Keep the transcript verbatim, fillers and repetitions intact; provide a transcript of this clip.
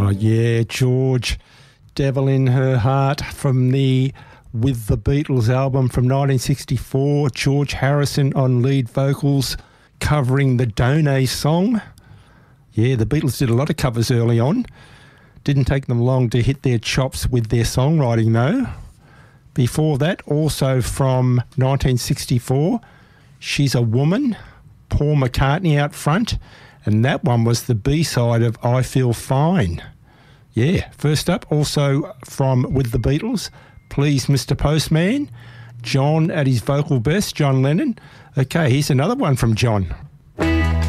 Oh, yeah, George. Devil in Her Heart from the With the Beatles album from nineteen sixty-four. George Harrison on lead vocals covering the Donay song. Yeah, the Beatles did a lot of covers early on. Didn't take them long to hit their chops with their songwriting, though. Before that, also from nineteen sixty-four, She's a Woman, Paul McCartney out front, and that one was the B-side of I Feel Fine. Yeah, first up, also from With the Beatles, Please Mister Postman, John at his vocal best, John Lennon. Okay, here's another one from John.